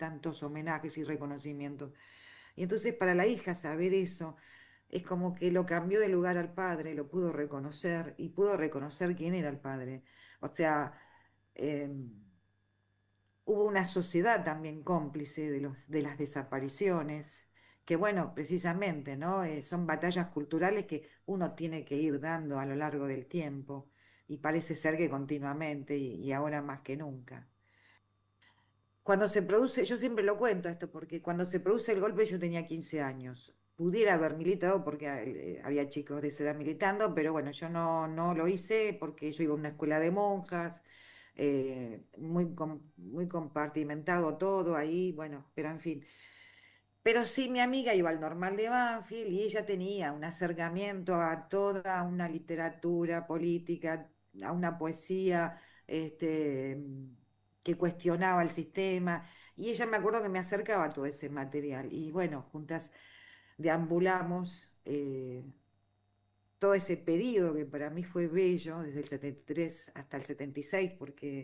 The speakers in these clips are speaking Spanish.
tantos homenajes y reconocimientos. Y entonces para la hija saber eso es como que lo cambió de lugar al padre, lo pudo reconocer y pudo reconocer quién era el padre. O sea, em, hubo una sociedad también cómplice de las desapariciones, que bueno, precisamente, ¿no? Son batallas culturales que uno tiene que ir dando a lo largo del tiempo y parece ser que continuamente y ahora más que nunca. Cuando se produce, yo siempre lo cuento esto, porque cuando se produce el golpe yo tenía 15 años. Pudiera haber militado porque había chicos de esa edad militando, pero bueno, yo no lo hice porque yo iba a una escuela de monjas, muy compartimentado todo ahí, bueno, pero en fin. Pero sí, mi amiga iba al Normal de Banfield y ella tenía un acercamiento a toda una literatura política, a una poesía que cuestionaba el sistema. Y ella me acuerdo que me acercaba a todo ese material. Y bueno, juntas deambulamos todo ese periodo que para mí fue bello, desde el 73 hasta el 76,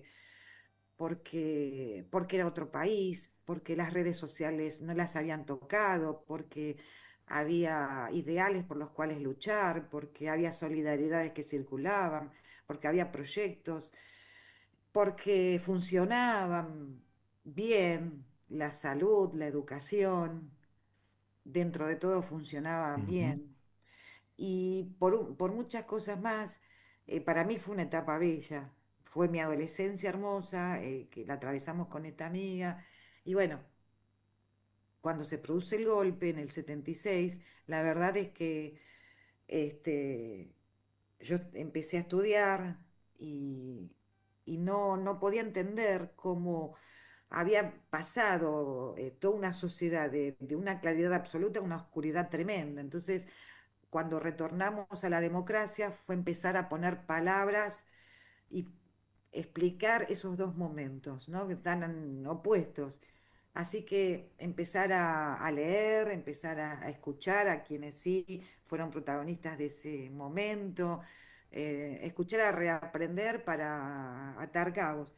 porque era otro país, porque las redes sociales no las habían tocado, porque había ideales por los cuales luchar, porque había solidaridades que circulaban, porque había proyectos, porque funcionaban bien la salud, la educación, dentro de todo funcionaban Ujú. bien. Y por muchas cosas más, para mí fue una etapa bella. Fue mi adolescencia hermosa, que la atravesamos con esta amiga. Y bueno, cuando se produce el golpe en el 76, la verdad es que este, yo empecé a estudiar y, y no podía entender cómo había pasado toda una sociedad de una claridad absoluta a una oscuridad tremenda. Entonces, cuando retornamos a la democracia fue empezar a poner palabras y explicar esos dos momentos, ¿no? Que están opuestos. Así que empezar a leer, empezar a escuchar a quienes sí fueron protagonistas de ese momento, escuchar a reaprender para atar cabos.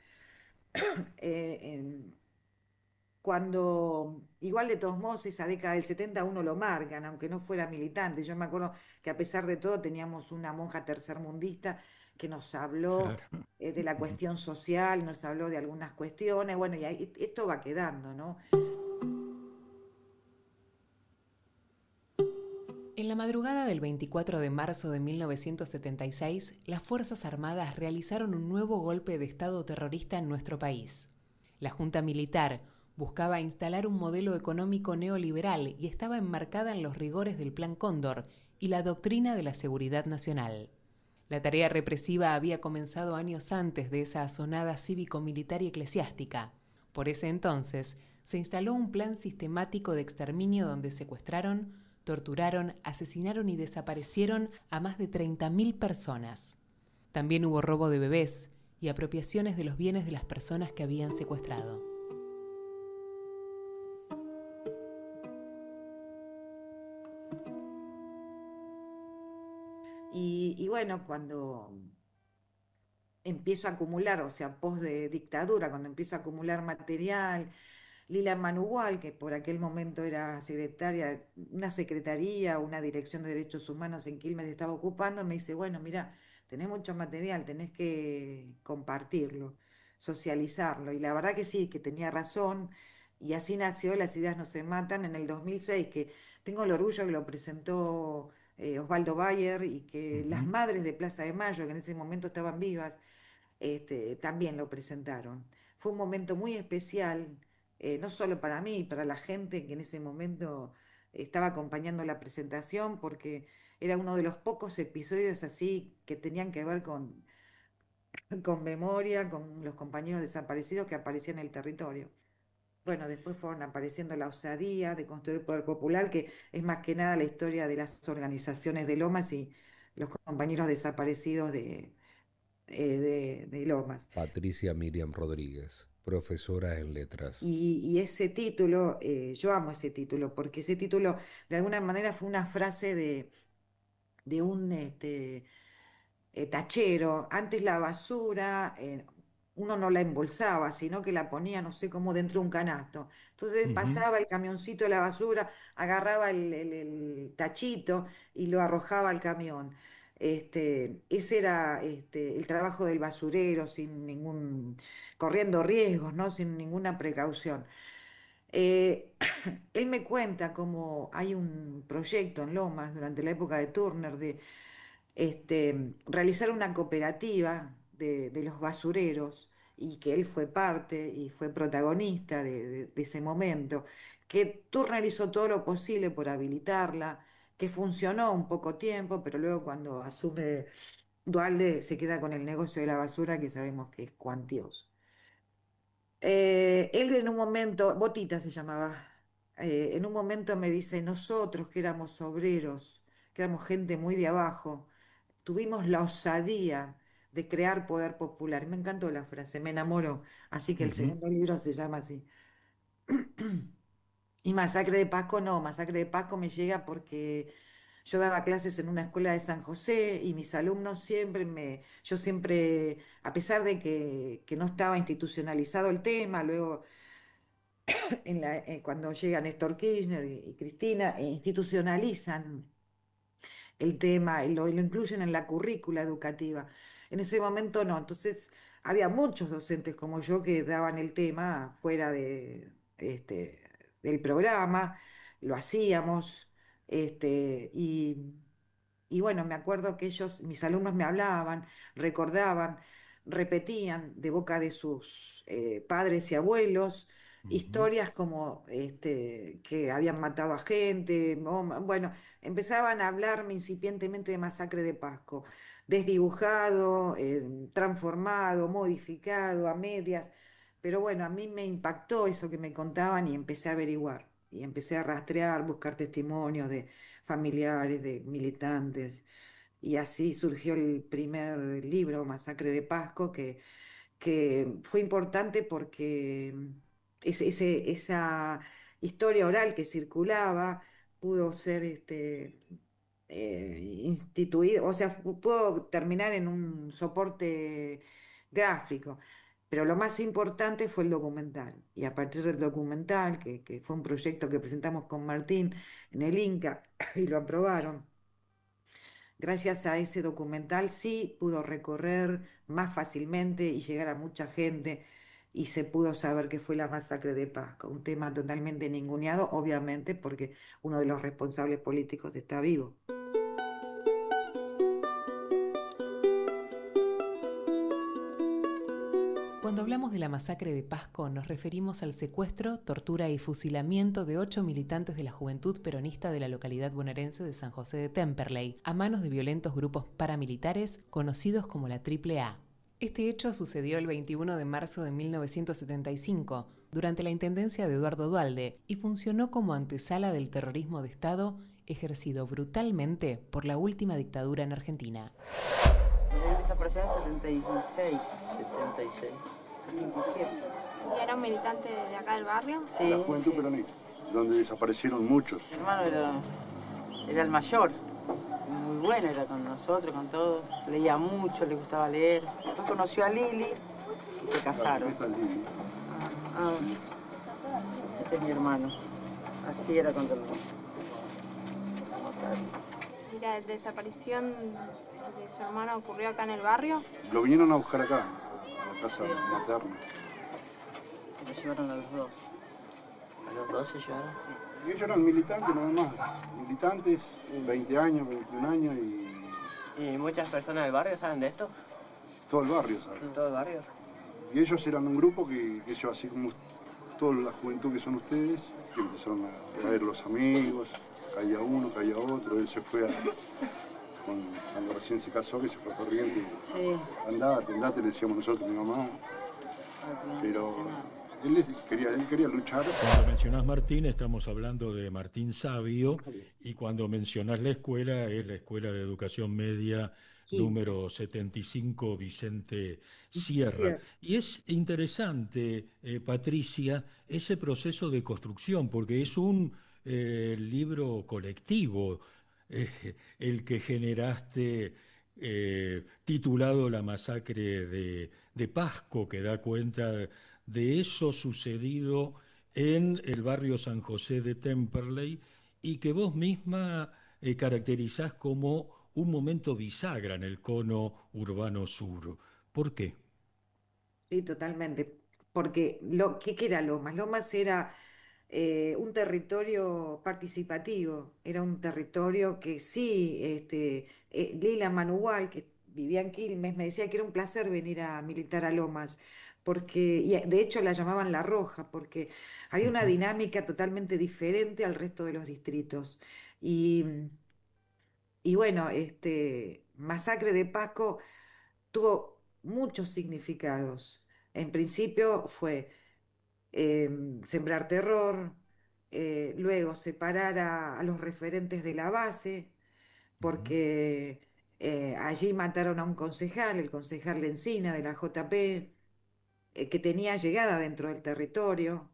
En- Cuando, igual de todos modos, esa década del 70 uno lo marcan, aunque no fuera militante. Yo me acuerdo que a pesar de todo teníamos una monja tercermundista que nos habló Claro. de la cuestión social, nos habló de algunas cuestiones, bueno, y ahí, esto va quedando, ¿no? En la madrugada del 24 de marzo de 1976, las Fuerzas Armadas realizaron un nuevo golpe de Estado terrorista en nuestro país. La Junta Militar buscaba instalar un modelo económico neoliberal y estaba enmarcada en los rigores del Plan Cóndor y la doctrina de la seguridad nacional. La tarea represiva había comenzado años antes de esa asonada cívico-militar y eclesiástica. Por ese entonces, se instaló un plan sistemático de exterminio donde secuestraron, torturaron, asesinaron y desaparecieron a más de 30.000 personas. También hubo robo de bebés y apropiaciones de los bienes de las personas que habían secuestrado. Y bueno, cuando empiezo a acumular, o sea, post de dictadura, cuando empiezo a acumular material, Lila Manugual, que por aquel momento era secretaria, una secretaría, una dirección de derechos humanos en Quilmes estaba ocupando, me dice, bueno, mira, tenés mucho material, tenés que compartirlo, socializarlo. Y la verdad que sí, que tenía razón, y así nació Las ideas no se matan en el 2006, que tengo el orgullo que lo presentó Osvaldo Bayer y que las Ujú. madres de Plaza de Mayo, que en ese momento estaban vivas, también lo presentaron. Fue un momento muy especial, no solo para mí, para la gente que en ese momento estaba acompañando la presentación, porque era uno de los pocos episodios así que tenían que ver con memoria, con los compañeros desaparecidos que aparecían en el territorio. Bueno, después fueron apareciendo la osadía de construir poder popular, que es más que nada la historia de las organizaciones de Lomas y los compañeros desaparecidos de Lomas. Patricia Miriam Rodríguez, profesora en letras. Y ese título, yo amo ese título, porque ese título de alguna manera fue una frase de un tachero. Antes la basura, uno no la embolsaba, sino que la ponía, no sé cómo, dentro de un canasto. Entonces Ujú. pasaba el camioncito de la basura, agarraba el tachito y lo arrojaba al camión. Ese era el trabajo del basurero, sin corriendo riesgos, ¿no? Sin ninguna precaución. Eh, Él me cuenta cómo hay un proyecto en Lomas durante la época de Turner de realizar una cooperativa de los basureros y que él fue parte y fue protagonista de ese momento, que Turner hizo todo lo posible por habilitarla, que funcionó un poco tiempo, pero luego cuando asume Dualde se queda con el negocio de la basura que sabemos que es cuantioso. Él en un momento, Botita se llamaba, en un momento me dice, nosotros que éramos obreros, que éramos gente muy de abajo, tuvimos la osadía de crear poder popular. Me encantó la frase, me enamoró. Así que el Ujú. segundo libro se llama así. Y Masacre de Pasco no, Masacre de Pasco me llega porque yo daba clases en una escuela de San José y mis alumnos yo siempre, a pesar de que no estaba institucionalizado el tema, luego cuando llega Néstor Kirchner y Cristina, institucionalizan el tema y lo incluyen en la currícula educativa. En ese momento no, entonces había muchos docentes como yo que daban el tema fuera este, del programa, lo hacíamos, este, y, y bueno, me acuerdo que mis alumnos me hablaban, recordaban, repetían de boca de sus padres y abuelos Ujú. historias como que habían matado a gente, bueno, empezaban a hablarme incipientemente de Masacre de Pasco, desdibujado, transformado, modificado, a medias, pero bueno, a mí me impactó eso que me contaban y empecé a averiguar, y empecé a rastrear, buscar testimonios de familiares, de militantes, y así surgió el primer libro, Masacre de Pasco, que fue importante porque esa historia oral que circulaba pudo ser instituido, o sea, pudo terminar en un soporte gráfico. Pero lo más importante fue el documental. Y a partir del documental, que fue un proyecto que presentamos con Martín en el Inca y lo aprobaron, gracias a ese documental sí pudo recorrer más fácilmente y llegar a mucha gente y se pudo saber que fue la masacre de Pasco, un tema totalmente ninguneado, obviamente, porque uno de los responsables políticos está vivo. Cuando hablamos de la masacre de Pasco nos referimos al secuestro, tortura y fusilamiento de 8 militantes de la Juventud Peronista de la localidad bonaerense de San José de Temperley, a manos de violentos grupos paramilitares conocidos como la AAA. Este hecho sucedió el 21 de marzo de 1975, durante la intendencia de Eduardo Duhalde, y funcionó como antesala del terrorismo de Estado ejercido brutalmente por la última dictadura en Argentina. Él desapareció en el 76, 76. 77. ¿Y era un militante de acá del barrio? Sí, La Juventud sí. Peronista, donde desaparecieron muchos. Mi hermano era el mayor. Muy bueno, era con nosotros, con todos. Leía mucho, le gustaba leer. Después conoció a Lili y se casaron. Esta es Lili. Ah, este es mi hermano. Así era con todo. ¿Y la desaparición de su hermano ocurrió acá en el barrio? Lo vinieron a buscar acá, a la casa materna. Se lo llevaron a los dos. ¿A los dos se llevaron? Sí. Y ellos eran militantes nada más. Militantes, 20 años, 21 años y ¿Y muchas personas del barrio saben de esto? todo el barrio, ¿sabes? ¿Todo el barrio? Y ellos eran un grupo que ellos, así como toda la juventud que son ustedes, que empezaron a caer los amigos, caía uno, caía otro, él se fue cuando recién se casó, que se fue a Corrientes. Sí. Andate, le decíamos nosotros, mi mamá. Pero él quería luchar. Cuando mencionás Martín, estamos hablando de Martín Sabio, y cuando mencionás la escuela, es la Escuela de Educación Media 15. número 75 Vicente Sierra. Cierto. Y es interesante, Patricia, ese proceso de construcción, porque es un libro colectivo, el que generaste titulado La masacre de Pasco, que da cuenta de eso sucedido en el barrio San José de Temperley y que vos misma caracterizás como un momento bisagra en el cono urbano sur. ¿Por qué? Sí, totalmente. Porque ¿qué era Lomas? Lomas era un territorio participativo, era un territorio que sí, Lila Manual, que vivía en Quilmes, me decía que era un placer venir a militar a Lomas, porque, y de hecho la llamaban La Roja, porque había una Ujú, dinámica totalmente diferente al resto de los distritos. Y, y bueno, Masacre de Pasco tuvo muchos significados. En principio fue sembrar terror, luego separar a los referentes de la base, ujú, porque allí mataron a un concejal, el concejal Lencina de la JP, que tenía llegada dentro del territorio,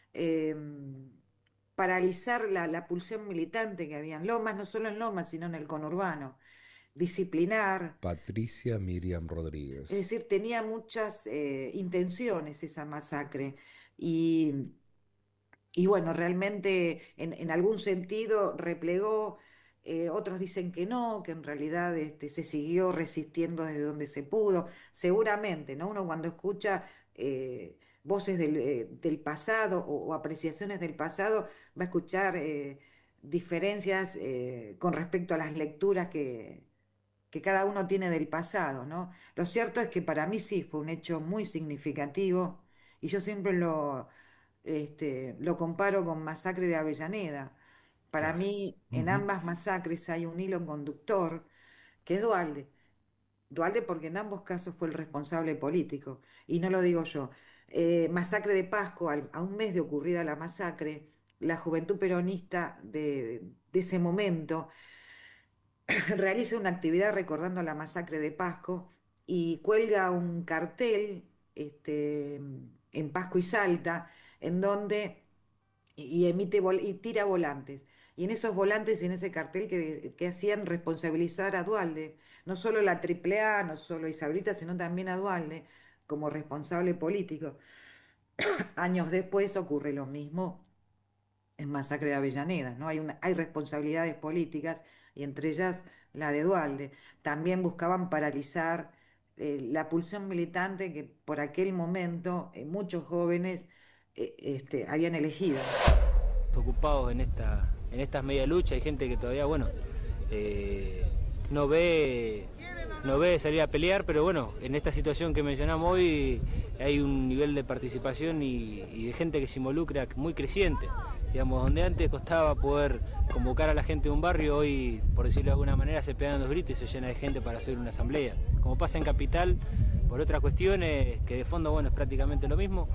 paralizar la pulsión militante que había en Lomas, no solo en Lomas, sino en el conurbano, disciplinar. Patricia Miriam Es Rodríguez. decir, tenía muchas intenciones esa masacre. Y, y bueno, realmente en algún sentido replegó, otros dicen que no, que en realidad se siguió resistiendo desde donde se pudo, seguramente, ¿no? Uno cuando escucha voces del pasado o apreciaciones del pasado, va a escuchar diferencias con respecto a las lecturas que cada uno tiene del pasado, ¿no? Lo cierto es que para mí sí fue un hecho muy significativo y yo siempre lo comparo con Masacre de Avellaneda. Para claro. mí, en Ujú, ambas masacres hay un hilo conductor que es Duhalde. Duhalde porque en ambos casos fue el responsable político, y no lo digo yo. Masacre de Pasco, a un mes de ocurrida la masacre, la juventud peronista de ese momento realiza una actividad recordando la masacre de Pasco y cuelga un cartel en Pasco y Salta, en donde y y tira volantes. Y en esos volantes y en ese cartel que hacían responsabilizar a Duhalde, no solo la AAA, no solo a Isabelita, sino también a Duhalde como responsable político. Años después ocurre lo mismo en Masacre de Avellaneda, ¿no? Hay responsabilidades políticas y entre ellas la de Duhalde. También buscaban paralizar la pulsión militante que por aquel momento muchos jóvenes habían elegido. Ocupados en estas media luchas, hay gente que todavía, bueno, eh, no ve, no ve salir a pelear, pero bueno, en esta situación que mencionamos hoy hay un nivel de participación y de gente que se involucra muy creciente. Digamos, donde antes costaba poder convocar a la gente de un barrio, hoy, por decirlo de alguna manera, se pegan los gritos y se llena de gente para hacer una asamblea. Como pasa en Capital, por otras cuestiones, que de fondo, bueno, es prácticamente lo mismo.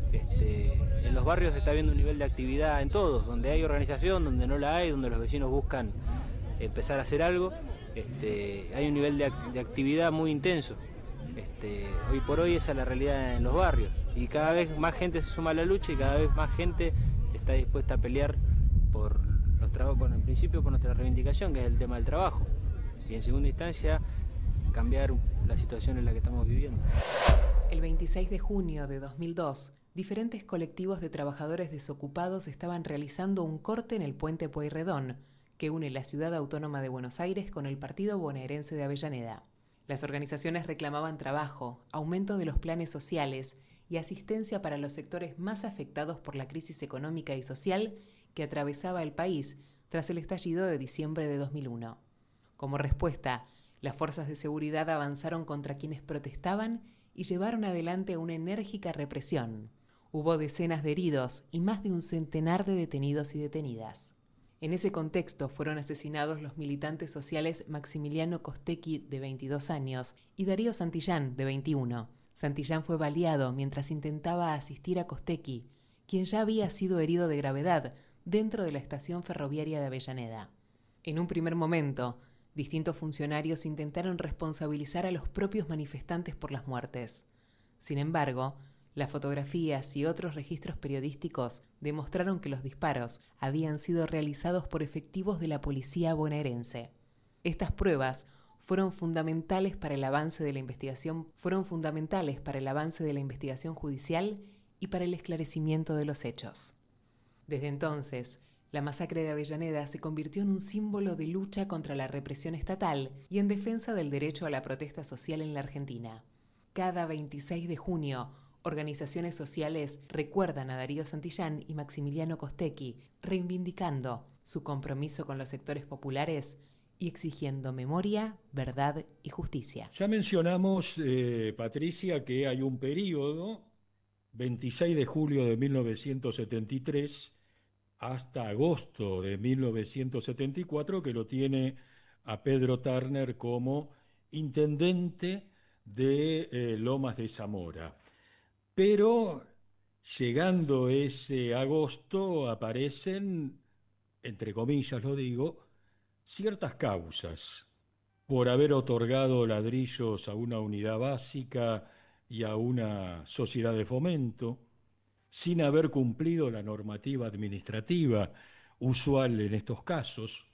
En los barrios se está viendo un nivel de actividad en todos, donde hay organización, donde no la hay, donde los vecinos buscan empezar a hacer algo, hay un nivel de actividad muy intenso. Hoy por hoy esa es la realidad en los barrios y cada vez más gente se suma a la lucha y cada vez más gente está dispuesta a pelear por los trabajos, bueno, en principio por nuestra reivindicación, que es el tema del trabajo, y en segunda instancia cambiar la situación en la que estamos viviendo. El 26 de junio de 2002, diferentes colectivos de trabajadores desocupados estaban realizando un corte en el puente Pueyrredón, que une la ciudad autónoma de Buenos Aires con el partido bonaerense de Avellaneda. Las organizaciones reclamaban trabajo, aumento de los planes sociales y asistencia para los sectores más afectados por la crisis económica y social que atravesaba el país tras el estallido de diciembre de 2001. Como respuesta, las fuerzas de seguridad avanzaron contra quienes protestaban y llevaron adelante una enérgica represión. Hubo decenas de heridos y más de un centenar de detenidos y detenidas. En ese contexto fueron asesinados los militantes sociales Maximiliano Costecchi, de 22 años, y Darío Santillán, de 21. Santillán fue baleado mientras intentaba asistir a Costecchi, quien ya había sido herido de gravedad dentro de la estación ferroviaria de Avellaneda. En un primer momento, distintos funcionarios intentaron responsabilizar a los propios manifestantes por las muertes. Sin embargo, las fotografías y otros registros periodísticos demostraron que los disparos habían sido realizados por efectivos de la policía bonaerense. Estas pruebas fueron fundamentales para el avance de la investigación, judicial y para el esclarecimiento de los hechos. Desde entonces, la masacre de Avellaneda se convirtió en un símbolo de lucha contra la represión estatal y en defensa del derecho a la protesta social en la Argentina. Cada 26 de junio, organizaciones sociales recuerdan a Darío Santillán y Maximiliano Costecchi, reivindicando su compromiso con los sectores populares y exigiendo memoria, verdad y justicia. Ya mencionamos, Patricia, que hay un periodo, 26 de julio de 1973 hasta agosto de 1974, que lo tiene a Pedro Turner como intendente de Lomas de Zamora. Pero llegando ese agosto aparecen, entre comillas lo digo, ciertas causas por haber otorgado ladrillos a una unidad básica y a una sociedad de fomento, sin haber cumplido la normativa administrativa usual en estos casos.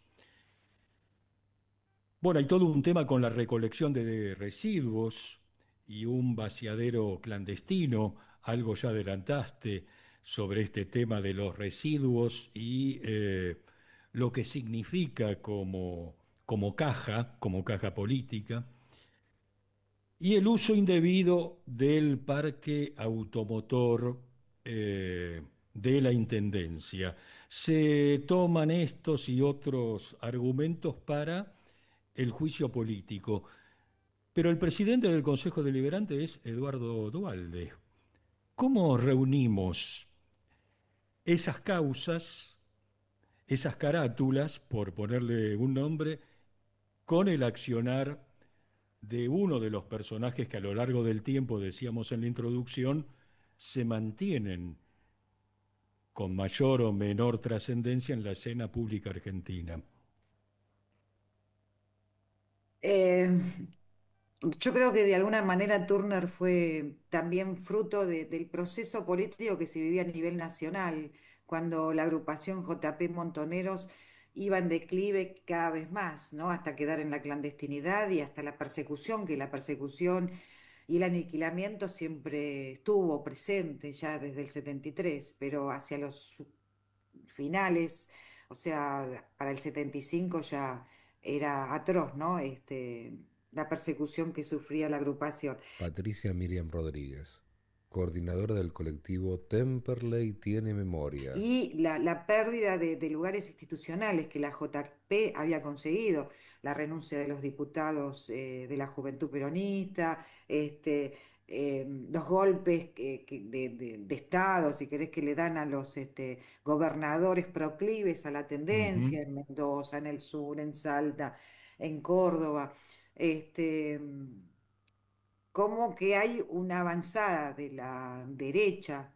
Bueno, hay todo un tema con la recolección de residuos y un vaciadero clandestino, algo ya adelantaste sobre este tema de los residuos y lo que significa como caja política, y el uso indebido del parque automotor de la Intendencia. Se toman estos y otros argumentos para el juicio político, pero el presidente del Consejo Deliberante es Eduardo Duhalde. ¿Cómo reunimos esas causas, esas carátulas, por ponerle un nombre, con el accionar de uno de los personajes que a lo largo del tiempo, decíamos en la introducción, se mantienen con mayor o menor trascendencia en la escena pública argentina? Eh, yo creo que de alguna manera Turner fue también fruto del proceso político que se vivía a nivel nacional, cuando la agrupación JP Montoneros iba en declive cada vez más, ¿no? Hasta quedar en la clandestinidad y hasta la persecución, que la persecución y el aniquilamiento siempre estuvo presente ya desde el 73, pero hacia los finales, o sea, para el 75 ya era atroz, ¿no? La persecución que sufría la agrupación. Patricia Miriam Rodríguez, coordinadora del colectivo Temperley Tiene Memoria. Y la pérdida de lugares institucionales que la JP había conseguido, la renuncia de los diputados de la Juventud Peronista, los golpes de Estado, si querés, que le dan a los gobernadores proclives a la Ujú. tendencia, en Mendoza, en el sur, en Salta, en Córdoba. Este, Como que hay una avanzada de la derecha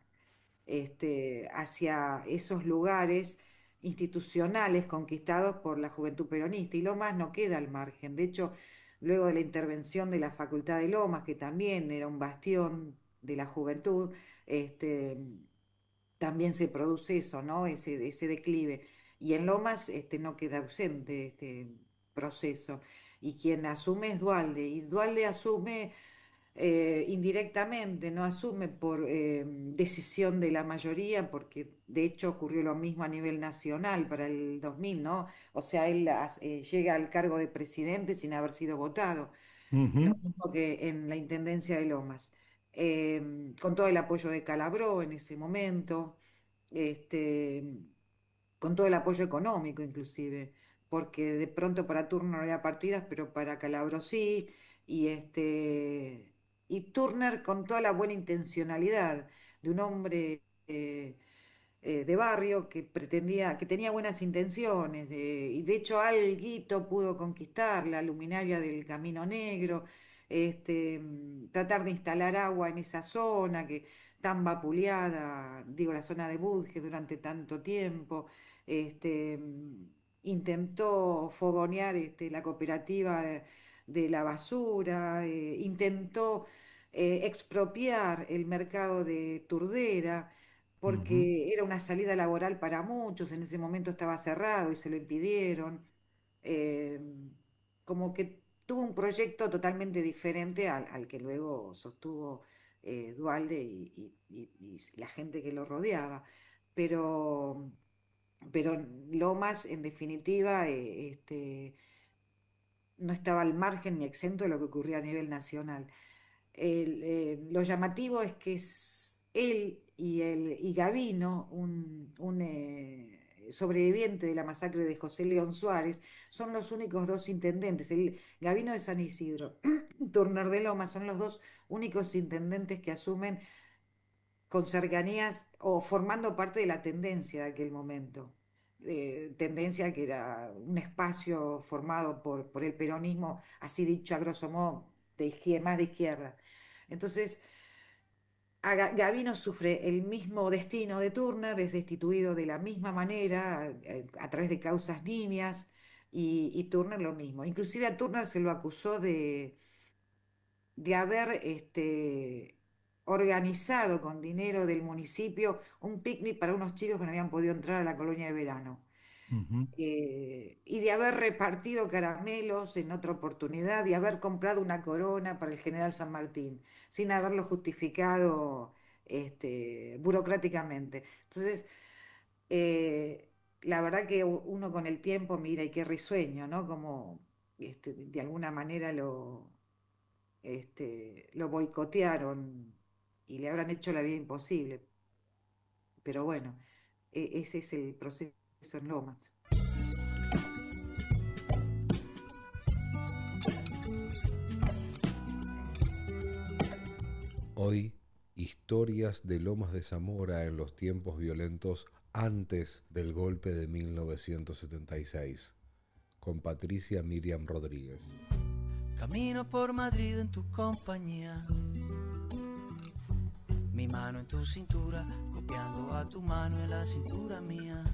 hacia esos lugares institucionales conquistados por la juventud peronista. Y Lomas no queda al margen. De hecho, luego de la intervención de la Facultad de Lomas, que también era un bastión de la juventud, este, también se produce eso, ¿no? Ese declive. Y en Lomas no queda ausente este proceso. Y quien asume es Dualde. Y Dualde asume indirectamente, no asume por decisión de la mayoría, porque de hecho ocurrió lo mismo a nivel nacional para el 2000, ¿no? O sea, él llega al cargo de presidente sin haber sido votado, lo Ujú. mismo que en la Intendencia de Lomas. Con todo el apoyo de Calabró en ese momento, este, con todo el apoyo económico inclusive, porque de pronto para Turner no había partidas, pero para Calabro sí, y y Turner con toda la buena intencionalidad de un hombre de barrio que pretendía, que tenía buenas intenciones, y de hecho alguito pudo conquistar la luminaria del Camino Negro, tratar de instalar agua en esa zona que tan vapuleada, digo, la zona de Budge durante tanto tiempo. este, Intentó fogonear la cooperativa de la basura, intentó expropiar el mercado de Turdera, Ujú. porque era una salida laboral para muchos, en ese momento estaba cerrado y se lo impidieron. Eh, Como que tuvo un proyecto totalmente diferente al que luego sostuvo Duhalde y la gente que lo rodeaba. Pero, pero Lomas, en definitiva, no estaba al margen ni exento de lo que ocurría a nivel nacional. Lo llamativo es que él y Gavino, un sobreviviente de la masacre de José León Suárez, son los únicos dos intendentes. Gavino de San Isidro, Turner de Lomas, son los dos únicos intendentes que asumen con cercanías o formando parte de la tendencia de aquel momento. Tendencia que era un espacio formado por el peronismo, así dicho a grosso modo, más de izquierda. Entonces, Gavino sufre el mismo destino de Turner, es destituido de la misma manera, a través de causas nimias, y Turner lo mismo. Inclusive a Turner se lo acusó de haber organizado con dinero del municipio un picnic para unos chicos que no habían podido entrar a la colonia de verano. Ujú. Y de haber repartido caramelos en otra oportunidad, y haber comprado una corona para el general San Martín, sin haberlo justificado burocráticamente. Entonces, la verdad que uno con el tiempo mira y qué risueño, ¿no? Como de alguna manera lo boicotearon y le habrán hecho la vida imposible. Pero bueno, ese es el proceso en Lomas. Hoy, historias de Lomas de Zamora en los tiempos violentos antes del golpe de 1976, con Patricia Miriam Rodríguez. Camino por Madrid en tu compañía, mi mano en tu cintura, copiando a tu mano en la cintura mía.